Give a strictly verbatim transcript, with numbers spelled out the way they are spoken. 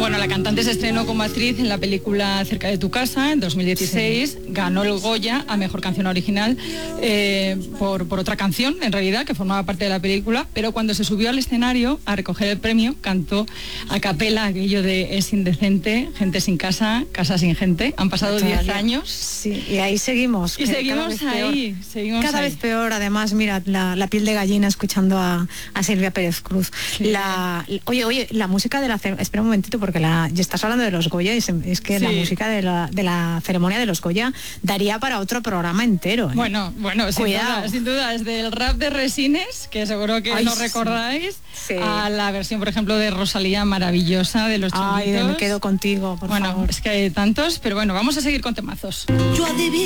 Bueno, la cantante se estrenó como actriz en la película Cerca de tu casa en dos mil dieciséis, sí. Ganó el Goya a Mejor Canción Original eh, por, por otra canción, en realidad, que formaba parte de la película, pero cuando se subió al escenario a recoger el premio, cantó a capela aquello de es indecente, gente sin casa, casa sin gente. Han pasado diez años. Sí, y ahí seguimos. Y seguimos ahí, seguimos Cada ahí. vez peor, además, mira, la, la piel de gallina escuchando a, a Silvia Pérez Cruz. Sí. La, oye, oye, la música de la... Espera un momentito, porque la, ya estás hablando de los Goya, y se, es que sí. la música de la, de la ceremonia de los Goya daría para otro programa entero. ¿eh? Bueno, bueno, sin duda, sin duda, desde el rap de Resines, que seguro que Ay, no recordáis, sí. a la versión, por ejemplo, de Rosalía maravillosa, de los Chunguitos. Ay, me quedo contigo, por bueno, favor. Es que hay tantos, pero bueno, vamos a seguir con temazos. Yo adiviné